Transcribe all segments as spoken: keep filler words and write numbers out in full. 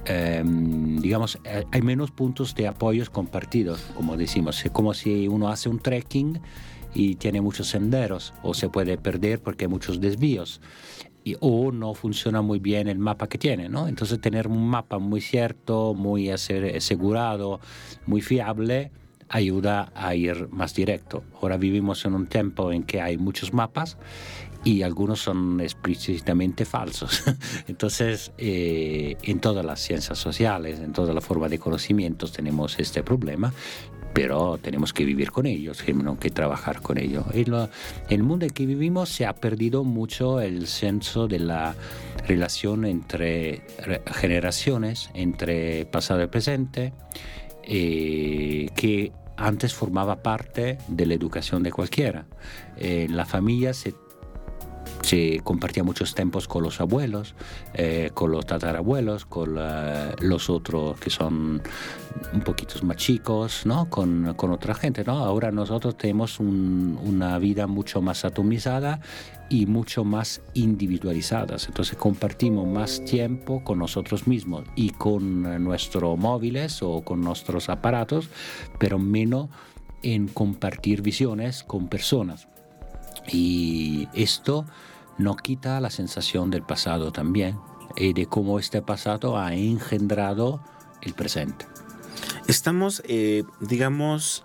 eh, digamos, eh, hay menos puntos de apoyos compartidos, como decimos. Es como si uno hace un trekking y tiene muchos senderos, o se puede perder porque hay muchos desvíos, y, o no funciona muy bien el mapa que tiene, ¿no? Entonces tener un mapa muy cierto, muy asegurado, muy fiable, ayuda a ir más directo. Ahora vivimos en un tiempo en que hay muchos mapas y algunos son explícitamente falsos. Entonces, eh, en todas las ciencias sociales, en toda la forma de conocimientos tenemos este problema, pero tenemos que vivir con ellos, tenemos que trabajar con ellos. En lo, el mundo en que vivimos se ha perdido mucho el senso de la relación entre generaciones, entre pasado y presente, eh, que antes formaba parte de la educación de cualquiera. Eh, la familia se Se compartía muchos tiempos con los abuelos, eh, con los tatarabuelos, con uh, los otros que son un poquito más chicos, ¿no? Con, con otra gente, ¿no? Ahora nosotros tenemos un, una vida mucho más atomizada y mucho más individualizada. Entonces compartimos más tiempo con nosotros mismos y con nuestros móviles o con nuestros aparatos, pero menos en compartir visiones con personas. Y esto no quita la sensación del pasado también, y de cómo este pasado ha engendrado el presente. Estamos, eh, digamos,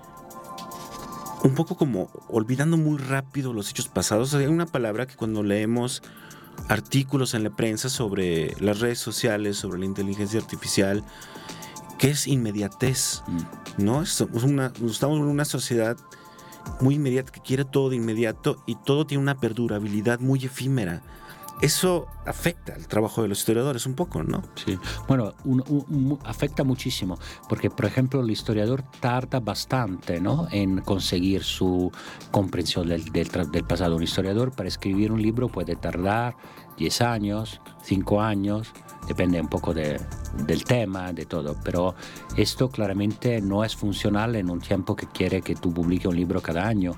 un poco como olvidando muy rápido los hechos pasados. Hay una palabra que cuando leemos artículos en la prensa sobre las redes sociales, sobre la inteligencia artificial, que es inmediatez, mm. ¿no? Es una, estamos en una sociedad muy inmediata, que quiere todo de inmediato y todo tiene una perdurabilidad muy efímera. Eso afecta al trabajo de los historiadores un poco, ¿no? Sí, bueno, un, un, un, afecta muchísimo, porque, por ejemplo, el historiador tarda bastante, ¿no?, en conseguir su comprensión del, del, del pasado. Un historiador, para escribir un libro, puede tardar diez años, cinco años, depende un poco de, del tema, de todo, pero esto claramente no es funcional en un tiempo que quiere que tú publiques un libro cada año,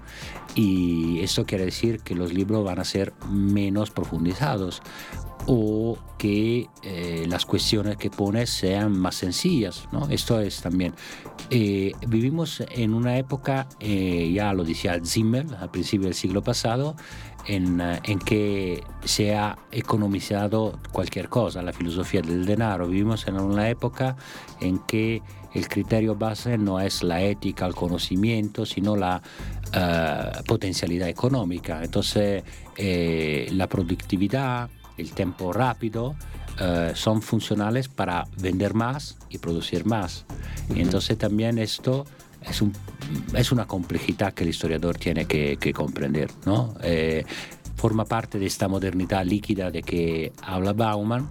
y esto quiere decir que los libros van a ser menos profundizados o que eh, las cuestiones que pones sean más sencillas, ¿no? Esto es también. Eh, vivimos en una época, eh, ya lo decía Zimmer al principio del siglo pasado, en, en que se ha economizado cualquier cosa, la filosofía del dinero. Vivimos en una época en que el criterio base no es la ética, el conocimiento, sino la uh, potencialidad económica. Entonces, eh, la productividad, el tiempo rápido, uh, son funcionales para vender más y producir más. Uh-huh. Y entonces también esto es, un, es una complejidad que el historiador tiene que, que comprender, ¿no? Eh, forma parte de esta modernidad líquida de que habla Bauman,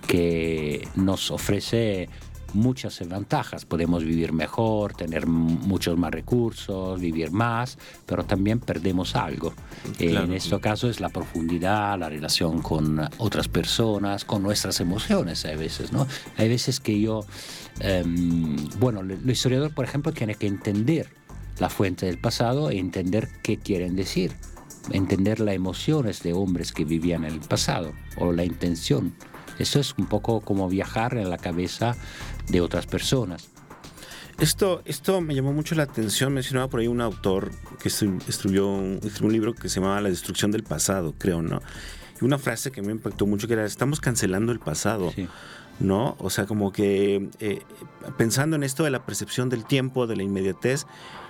que nos ofrece muchas ventajas. Podemos vivir mejor, tener muchos más recursos, vivir más, pero también perdemos algo. Claro. En este caso es la profundidad, la relación con otras personas, con nuestras emociones a veces, ¿no? Hay veces que yo, eh, bueno, el historiador, por ejemplo, tiene que entender la fuente del pasado e entender qué quieren decir, entender las emociones de hombres que vivían en el pasado o la intención. Esto es un poco como viajar en la cabeza de otras personas. Esto, esto me llamó mucho la atención. Mencionaba por ahí un autor que escribió un, escribió un libro que se llamaba La destrucción del pasado, creo, ¿no? Y una frase que me impactó mucho que era: estamos cancelando el pasado. Sí. ¿No? O sea, como que eh, pensando en esto de la percepción del tiempo, de la inmediatez.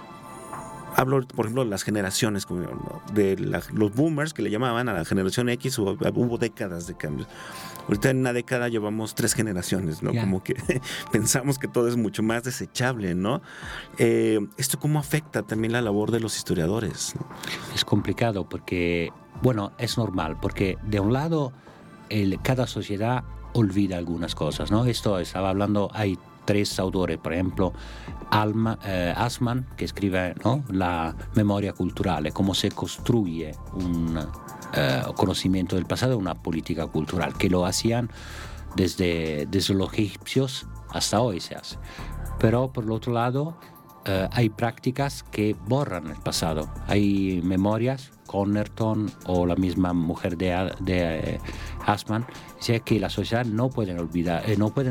Hablo, por ejemplo, de las generaciones, de la, los boomers, que le llamaban a la generación X. Hubo, hubo décadas de cambios. Ahorita en una década llevamos tres generaciones, ¿no? Yeah. Como que pensamos que todo es mucho más desechable, ¿no? Eh, ¿Esto cómo afecta también la labor de los historiadores, ¿no? Es complicado porque, bueno, es normal, porque de un lado, el, cada sociedad olvida algunas cosas, ¿no? Esto estaba hablando, hay tres autores, por ejemplo, Alma, eh, Assmann, que escribe, ¿no?, la memoria cultural, cómo se construye un eh, conocimiento del pasado, una política cultural, que lo hacían desde, desde los egipcios hasta hoy se hace. Pero por el otro lado, eh, hay prácticas que borran el pasado. Hay memorias, Connerton o la misma mujer de, de eh, Assmann, dice que la sociedad no pueden olvidar, eh, no pueden